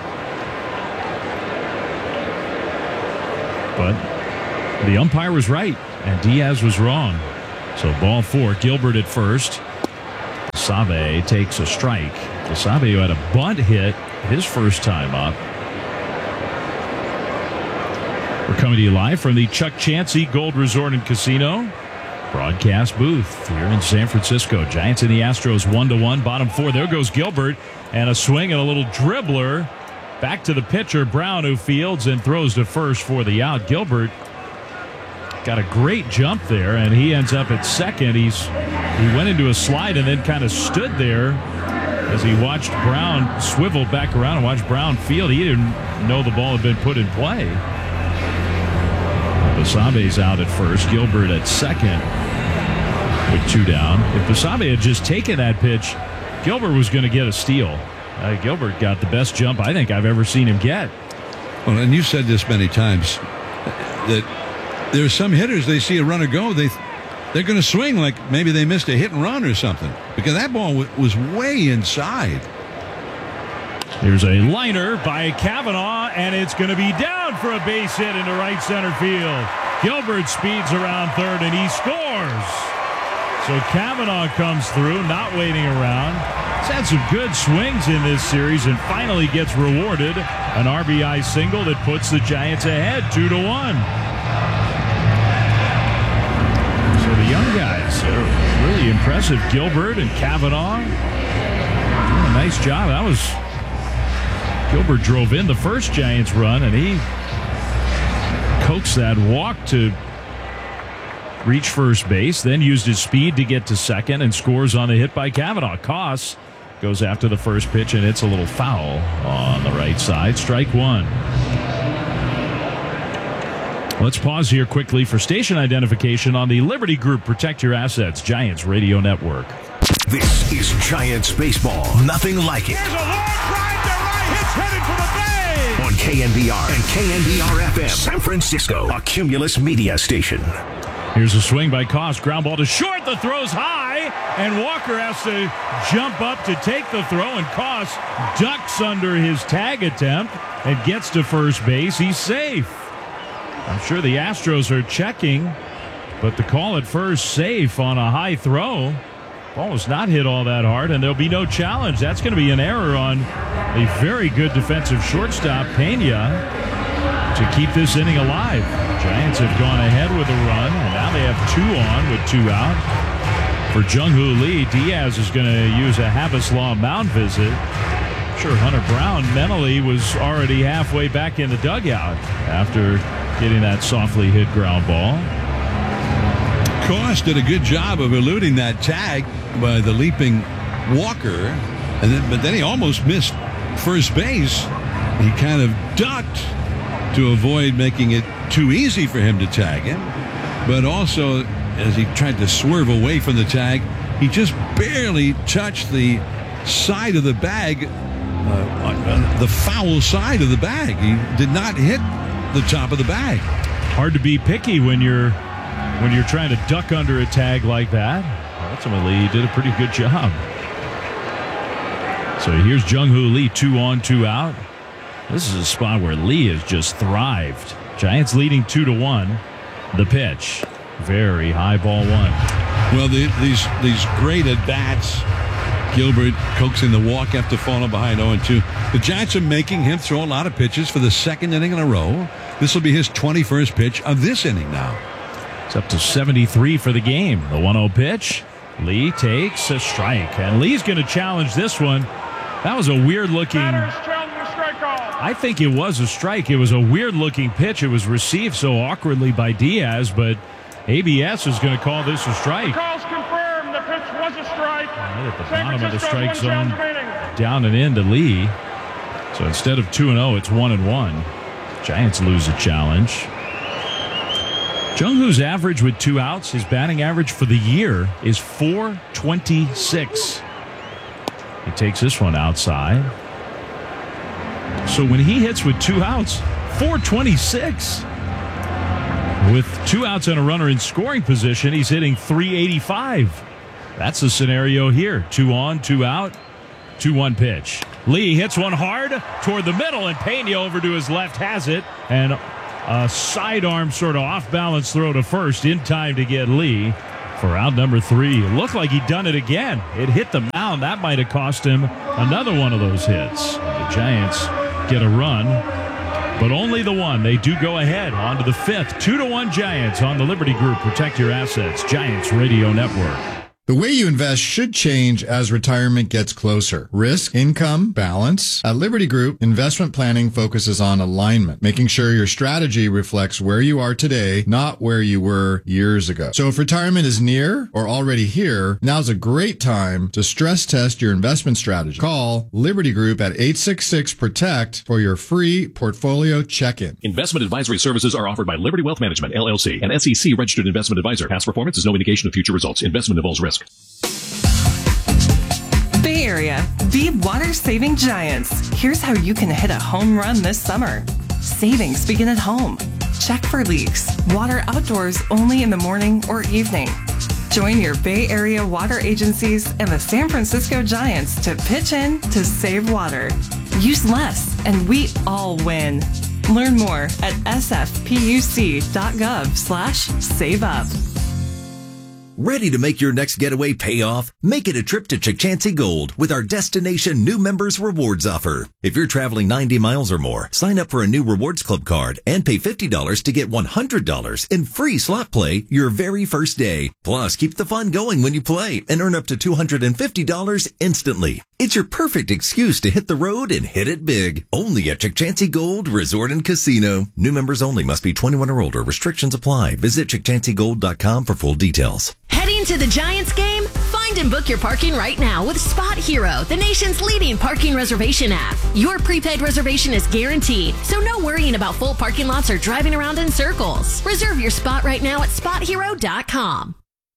but the umpire was right, and Diaz was wrong. So ball four, Gilbert at first. Sabe takes a strike. Sabe, who had a bunt hit his first time up. We're coming to you live from the Chuck Chansey Gold Resort and Casino broadcast booth here in San Francisco. Giants and the Astros one to one. Bottom four. There goes Gilbert, and a swing and a little dribbler back to the pitcher Brown, who fields and throws to first for the out. Gilbert got a great jump there, and he ends up at second. He's he went into a slide and then kind of stood there as he watched Brown swivel back around and watched Brown field. He didn't know the ball had been put in play. Basabe's out at first. Gilbert at second with two down. If Basabe had just taken that pitch, Gilbert was going to get a steal. Uh, Gilbert got the best jump I think I've ever seen him get. Well, and you said this many times that there are some hitters, they see a runner go, they they're going to swing like maybe they missed a hit and run or something, because that ball w- was way inside. Here's a liner by Cavanaugh, and it's going to be down for a base hit into right center field. Gilbert speeds around third, and he scores. So Cavanaugh comes through, not waiting around. He's had some good swings in this series, and finally gets rewarded an R B I single that puts the Giants ahead two to one. So the young guys are really impressive. Gilbert and Cavanaugh doing a nice job. That was Gilbert drove in the first Giants run, and he coaxed that walk to reach first base, then used his speed to get to second and scores on the hit by Cavanaugh. Koss goes after the first pitch, and it's a little foul on the right side. Strike one. Let's pause here quickly for station identification on the Liberty Group Protect Your Assets Giants Radio Network. This is Giants baseball. Nothing like it. There's a long drive to right. It's headed for the bay. On K N B R and K N B R F M, San Francisco, a Cumulus media station. Here's a swing by Koss. Ground ball to short. The throw's high, and Walker has to jump up to take the throw, and Koss ducks under his tag attempt and gets to first base. He's safe. I'm sure the Astros are checking, but the call at first, safe on a high throw. Ball was not hit all that hard, and there'll be no challenge. That's going to be an error on a very good defensive shortstop, Pena, to keep this inning alive. Giants have gone ahead with a run, and now they have two on with two out. For Jung-Hoo Lee, Diaz is going to use a Havis Law mound visit. I'm sure Hunter Brown mentally was already halfway back in the dugout after getting that softly hit ground ball. Koss did a good job of eluding that tag by the leaping Walker, and then, but then he almost missed first base. He kind of ducked to avoid making it too easy for him to tag him, but also as he tried to swerve away from the tag, he just barely touched the side of the bag, uh, on the foul side of the bag. He did not hit the top of the bag. Hard to be picky when you're when you're trying to duck under a tag like that. Ultimately, he did a pretty good job. So here's Jung-Hoo Lee, two on, two out. This is a spot where Lee has just thrived. Giants leading two to one. The pitch, very high ball one. Well, the, these these great at bats. Gilbert coaxing the walk after falling behind oh and two. The Giants are making him throw a lot of pitches for the second inning in a row. This will be his twenty-first pitch of this inning now. It's up to seventy-three for the game. The one oh pitch. Lee takes a strike, and Lee's going to challenge this one. That was a weird-looking... I think it was a strike. It was a weird-looking pitch. It was received so awkwardly by Diaz, but A B S is going to call this a strike. The call's confirmed. The pitch was a strike. strike. Right at the San bottom of the Francisco, strike one zone, down remaining. down and in to Lee. So instead of two and oh, it's one and one. Giants lose a challenge. Jung-Hoo's average with two outs, his batting average for the year is four twenty-six. He takes this one outside. So when he hits with two outs, four twenty-six. With two outs and a runner in scoring position, he's hitting three eighty-five. That's the scenario here. Two on, two out, two one pitch. Lee hits one hard toward the middle, and Pena over to his left has it. And a sidearm sort of off-balance throw to first in time to get Lee for out number three. It looked like he'd done it again. It hit the mound. That might have cost him another one of those hits. The Giants get a run, but only the one. They do go ahead on to the fifth. Two to one Giants on the Liberty Group. Protect your assets. Giants Radio Network. The way you invest should change as retirement gets closer. Risk, income, balance. At Liberty Group, investment planning focuses on alignment, making sure your strategy reflects where you are today, not where you were years ago. So if retirement is near or already here, now's a great time to stress test your investment strategy. Call Liberty Group at eight six six, protect for your free portfolio check-in. Investment advisory services are offered by Liberty Wealth Management, L L C, an S E C registered investment advisor. Past performance is no indication of future results. Investment involves risk. Bay Area, be water-saving giants. Here's how you can hit a home run this summer. Savings begin at home. Check for leaks. Water outdoors only in the morning or evening. Join your Bay Area water agencies and the San Francisco Giants to pitch in to save water. Use less, and we all win. Learn more at sfpuc.gov slash save up. Ready to make your next getaway pay off? Make it a trip to Chukchansi Gold with our Destination New Members Rewards offer. If you're traveling ninety miles or more, sign up for a new Rewards Club card and pay fifty dollars to get one hundred dollars in free slot play your very first day. Plus, keep the fun going when you play and earn up to two hundred fifty dollars instantly. It's your perfect excuse to hit the road and hit it big. Only at Chukchansi Gold Resort and Casino. New members only. Must be twenty-one or older. Restrictions apply. Visit Chukchansi Gold dot com for full details. Heading to the Giants game? Find and book your parking right now with Spot Hero, the nation's leading parking reservation app. Your prepaid reservation is guaranteed, so no worrying about full parking lots or driving around in circles. Reserve your spot right now at spot hero dot com.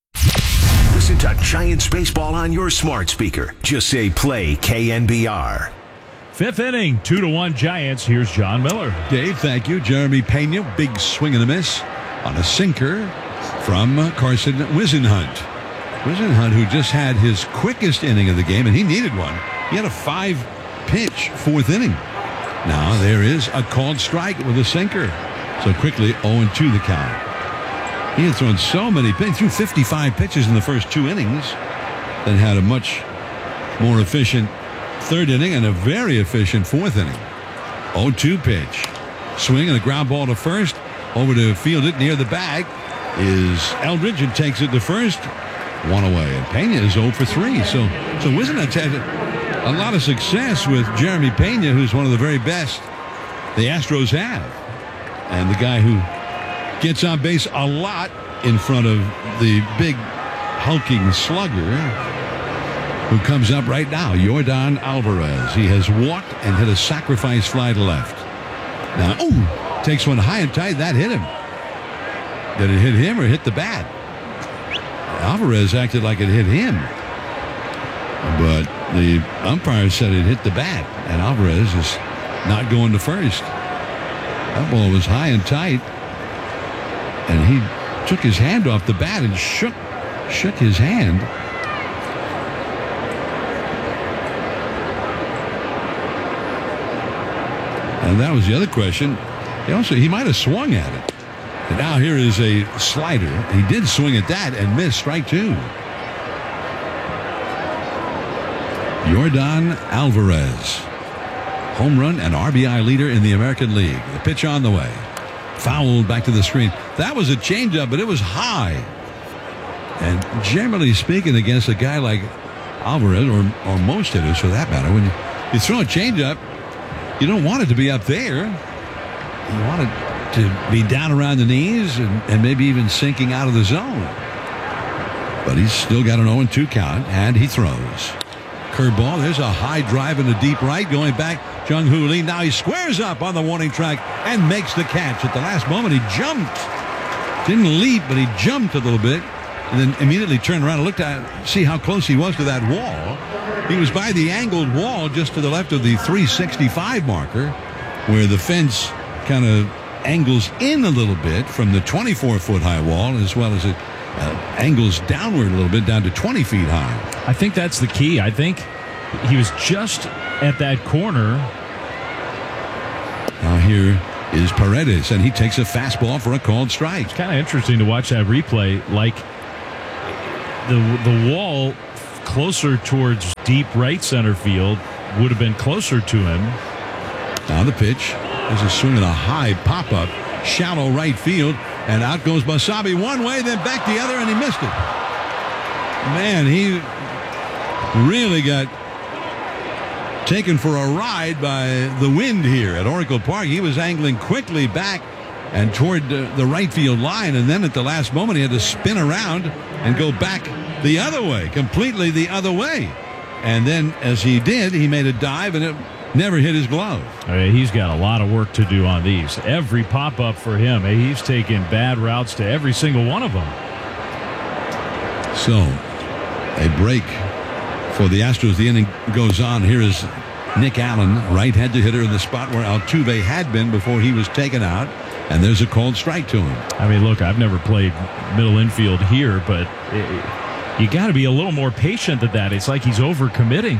Listen to Giants baseball on your smart speaker. Just say play K N B R. Fifth inning, two to one Giants. Here's John Miller. Dave, thank you. Jeremy Pena, big swing and a miss on a sinker from Carson Whisenhunt. Whisenhunt, who just had his quickest inning of the game, and he needed one. He had a five-pitch fourth inning. Now there is a called strike with a sinker. So quickly, oh and two the count. He had thrown so many pitches, threw fifty-five pitches in the first two innings, then had a much more efficient third inning and a very efficient fourth inning. oh two pitch. Swing and a ground ball to first. Over to field it near the bag is Eldridge and takes it to first. One away. And Pena is oh for three. So, so Whisenhunt's had a lot of success with Jeremy Pena, who's one of the very best the Astros have. And the guy who gets on base a lot in front of the big hulking slugger who comes up right now, Yordan Alvarez. He has walked and hit a sacrifice fly to left. Now, ooh, takes one high and tight. That hit him. Did it hit him or hit the bat? Alvarez acted like it hit him. But the umpire said it hit the bat, and Alvarez is not going to first. That ball was high and tight, and he took his hand off the bat and shook, shook his hand. And that was the other question. He also, he might have swung at it. And now here is a slider. He did swing at that and missed strike two. Yordan Alvarez, home run and R B I leader in the American League. The pitch on the way. Fouled back to the screen. That was a changeup, but it was high. And generally speaking, against a guy like Alvarez, or, or most hitters for that matter, when you, you throw a changeup, you don't want it to be up there. You want it to be down around the knees and, and maybe even sinking out of the zone. But he's still got an oh and two count, and he throws. Curveball. There's a high drive in the deep right. Going back, Jung-Hoo Lee. Now he squares up on the warning track and makes the catch. At the last moment, he jumped. Didn't leap, but he jumped a little bit. And then immediately turned around and looked at see how close he was to that wall. He was by the angled wall just to the left of the three sixty-five marker, where the fence kind of angles in a little bit from the twenty-four foot high wall, as well as it uh, angles downward a little bit down to twenty feet high. I think that's the key. I think he was just at that corner. Now here is Paredes, and he takes a fastball for a called strike. It's kind of interesting to watch that replay. Like the the wall closer towards deep right center field would have been closer to him. Now the pitch. There's a swing and a high pop-up, shallow right field, and out goes Basabe one way, then back the other, and he missed it. Man, he really got taken for a ride by the wind here at Oracle Park. He was angling quickly back and toward the, the right field line, and then at the last moment he had to spin around and go back the other way, completely the other way. And then as he did, he made a dive, and it never hit his glove. I mean, he's got a lot of work to do on these. Every pop-up for him, he's taking bad routes to every single one of them. So, a break for the Astros. The inning goes on. Here is Nick Allen, right-handed hitter in the spot where Altuve had been before he was taken out. And there's a called strike to him. I mean, look, I've never played middle infield here, but it, you got to be a little more patient than that. It's like he's overcommitting.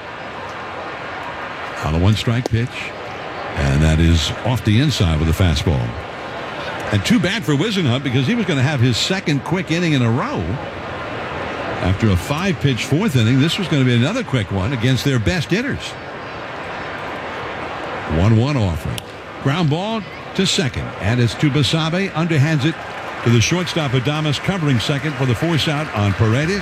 On a one-strike pitch, and that is off the inside with a fastball. And too bad for Whisenhunt, because he was going to have his second quick inning in a row. After a five-pitch fourth inning, this was going to be another quick one against their best hitters. one one offering. Ground ball to second, and it's to Basabe. Underhands it to the shortstop Adames, covering second for the force out on Paredes.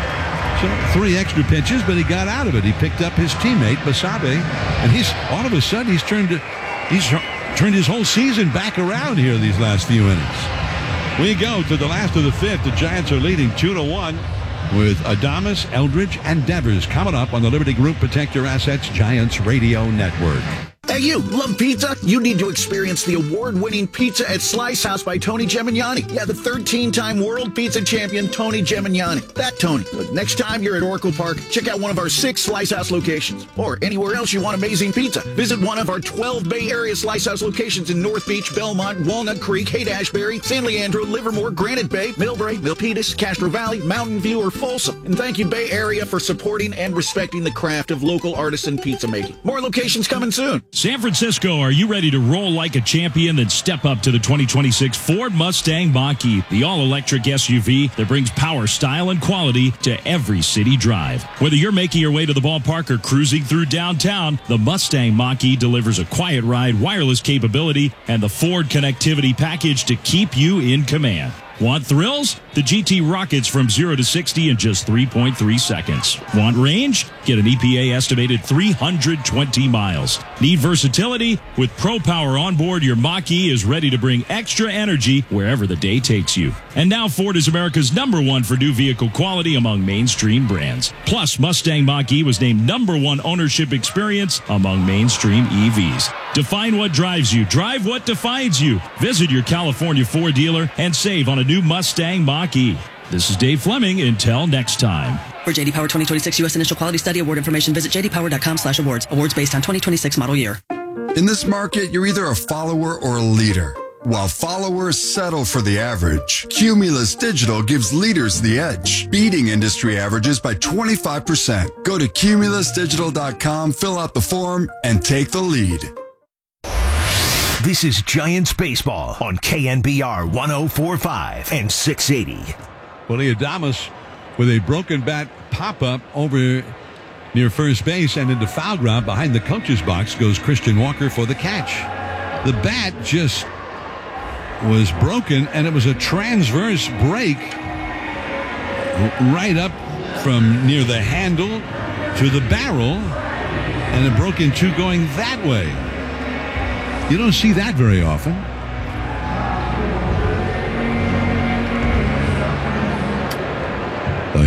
So three extra pitches, but he got out of it. He picked up his teammate Basabe, and he's all of a sudden he's turned he's turned his whole season back around here these last few innings. We go to the last of the fifth. The Giants are leading two to one with Adames, Eldridge, and Devers coming up on the Liberty Group Protect Your Assets Giants Radio Network. Hey, you love pizza? You need to experience the award-winning pizza at Slice House by Tony Gemignani. Yeah, the thirteen-time world pizza champion, Tony Gemignani. That Tony. But next time you're at Oracle Park, check out one of our six Slice House locations. Or anywhere else you want amazing pizza. Visit one of our twelve Bay Area Slice House locations in North Beach, Belmont, Walnut Creek, Haight-Ashbury, San Leandro, Livermore, Granite Bay, Millbrae, Milpitas, Castro Valley, Mountain View, or Folsom. And thank you, Bay Area, for supporting and respecting the craft of local artisan pizza making. More locations coming soon. San Francisco, are you ready to roll like a champion? Then step up to the twenty twenty-six Ford Mustang Mach-E, the all-electric S U V that brings power, style, and quality to every city drive. Whether you're making your way to the ballpark or cruising through downtown, the Mustang Mach-E delivers a quiet ride, wireless capability, and the Ford connectivity package to keep you in command. Want thrills? The G T rockets from zero to sixty in just three point three seconds. Want range? Get an E P A estimated three hundred twenty miles. Need versatility? With Pro Power on board, your Mach-E is ready to bring extra energy wherever the day takes you. And now Ford is America's number one for new vehicle quality among mainstream brands. Plus, Mustang Mach-E was named number one ownership experience among mainstream E Vs. Define what drives you. Drive what defines you. Visit your California Ford dealer and save on a new Mustang Mach-E. This is Dave Fleming. Until next time. For J D Power twenty twenty-six U S Initial Quality Study Award information, visit j d power dot com slash awards. Awards based on twenty twenty-six model year. In this market, you're either a follower or a leader. While followers settle for the average, Cumulus Digital gives leaders the edge, beating industry averages by twenty-five percent. Go to cumulus digital dot com, fill out the form, and take the lead. This is Giants Baseball on K N B R one oh four point five and six eighty. Willie Adames with a broken bat pop-up over near first base and into foul ground behind the coach's box goes Christian Walker for the catch. The bat just was broken, and it was a transverse break right up from near the handle to the barrel, and it broke in two going that way. You don't see that very often.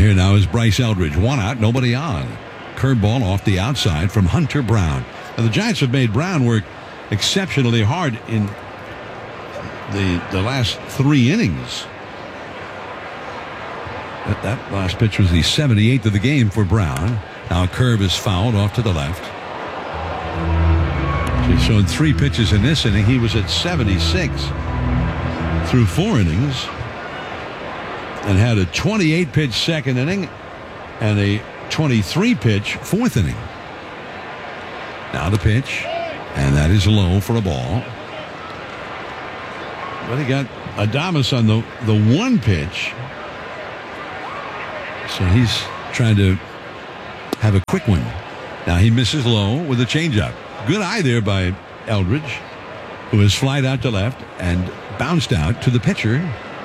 here now is Bryce Eldridge. One out, nobody on. Curveball off the outside from Hunter Brown. Now, the Giants have made Brown work exceptionally hard in the the last three innings. That, that last pitch was the seventy-eighth of the game for Brown. Now a curve is fouled off to the left. He's shown three pitches in this inning. He was at seventy-six through four innings and had a twenty-eight pitch second inning and a twenty-three pitch fourth inning. Now the pitch, and that is low for a ball. But he got Adames on the, the one pitch. So he's trying to have a quick one. Now he misses low with a changeup. Good eye there by Eldridge, who is flied out to left and bounced out to the pitcher.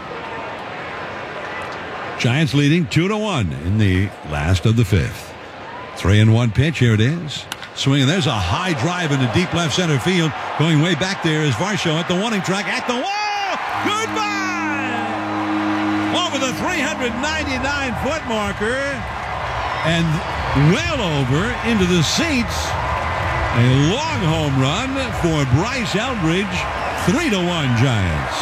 Giants leading two to one in the last of the fifth. Three and one pitch. Here it is. Swinging. There's a high drive into deep left center field. Going way back there is Varsho at the warning track at the wall. Goodbye. Over the three hundred ninety-nine foot marker and well over into the seats. A long home run for Bryce Eldridge. Three to one Giants.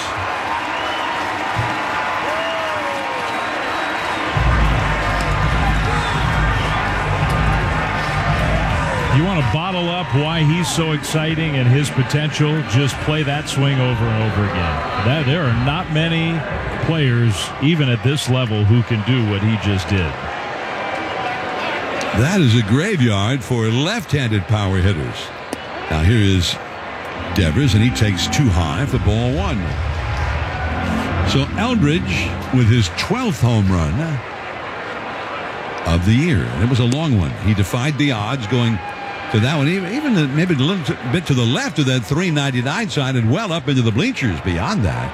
You want to bottle up why he's so exciting and his potential? Just play that swing over and over again. That, there are not many players, even at this level, who can do what he just did. That is a graveyard for left-handed power hitters. Now here is Devers, and he takes two high for ball one. So Eldridge with his twelfth home run of the year. And it was a long one. He defied the odds going to that one, even, even the, maybe a little bit to the left of that three ninety-nine side and well up into the bleachers beyond that.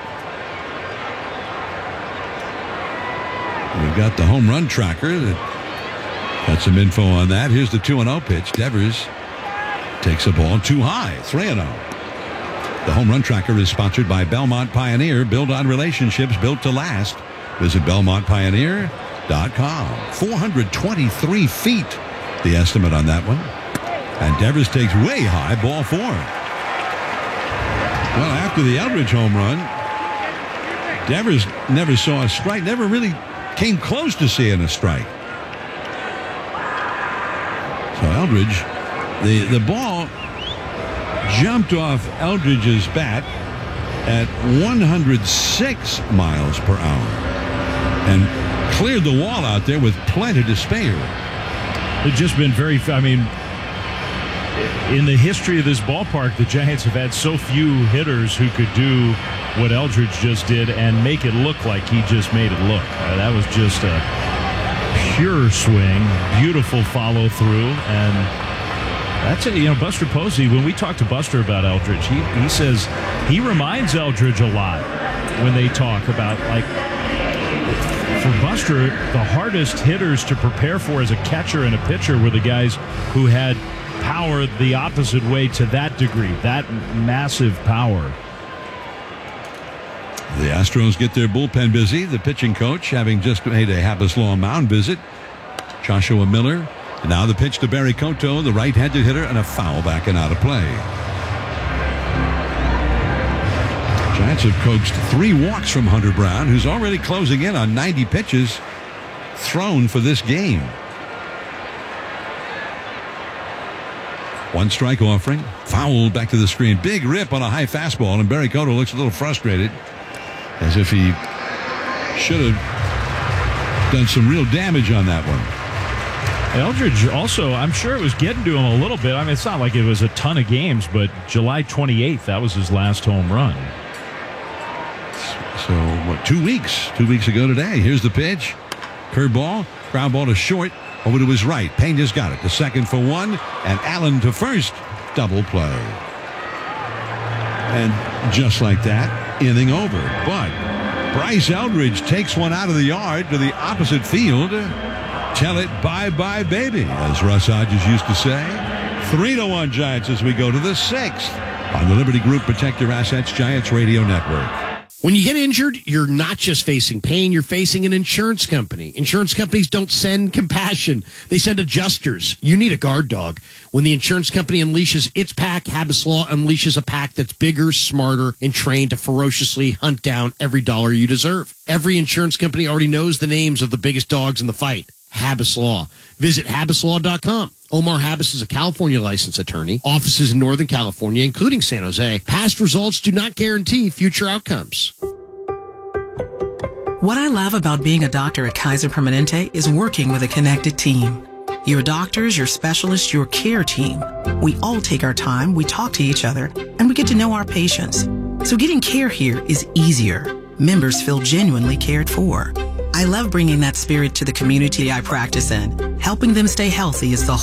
We've got the home run tracker that got some info on that. Here's the two and oh pitch. Devers takes a ball too high. three and oh. The home run tracker is sponsored by Belmont Pioneer. Build on relationships built to last. Visit Belmont Pioneer dot com. four hundred twenty-three feet, the estimate on that one. And Devers takes way high, ball four. Well, after the Eldridge home run, Devers never saw a strike, never really came close to seeing a strike. So Eldridge, the, the ball jumped off Eldridge's bat at one hundred six miles per hour and cleared the wall out there with plenty to spare. It's just been very, I mean, in the history of this ballpark, the Giants have had so few hitters who could do what Eldridge just did and make it look like he just made it look. Uh, that was just a pure swing, beautiful follow through, and that's it. You know, Buster Posey, when we talked to Buster about Eldridge, he, he says he reminds Eldridge a lot when they talk about, like, for Buster, the hardest hitters to prepare for as a catcher and a pitcher were the guys who had power the opposite way to that degree, that massive power. The Astros get their bullpen busy. The pitching coach having just made a Happus Law mound visit. Joshua Miller. And now the pitch to Barry Cotto, the right-handed hitter, and a foul back and out of play. Giants have coaxed three walks from Hunter Brown, who's already closing in on ninety pitches thrown for this game. One strike offering. Foul back to the screen. Big rip on a high fastball, and Barry Cotto looks a little frustrated, as if he should have done some real damage on that one. Eldridge also, I'm sure it was getting to him a little bit. I mean, it's not like it was a ton of games, but July twenty-eighth, that was his last home run. So, what, two weeks? Two weeks ago today. Here's the pitch. Curveball. Ground ball to short. Over to his right. Pena's got it. To second for one. And Allen to first. Double play. And just like that, inning over. But Bryce Eldridge takes one out of the yard to the opposite field. Tell it bye-bye, baby, as Russ Hodges used to say. Three to one Giants as we go to the sixth on the Liberty Group Protect Your Assets Giants Radio Network. When you get injured, you're not just facing pain, you're facing an insurance company. Insurance companies don't send compassion. They send adjusters. You need a guard dog. When the insurance company unleashes its pack, Habas Law unleashes a pack that's bigger, smarter, and trained to ferociously hunt down every dollar you deserve. Every insurance company already knows the names of the biggest dogs in the fight. Habas Law. Visit habas law dot com. Omar Habas is a California licensed attorney. Offices in Northern California, including San Jose. Past results do not guarantee future outcomes. What I love about being a doctor at Kaiser Permanente is working with a connected team. Your doctors, your specialists, your care team. We all take our time, we talk to each other, and we get to know our patients. So getting care here is easier. Members feel genuinely cared for. I love bringing that spirit to the community I practice in. Helping them stay healthy is the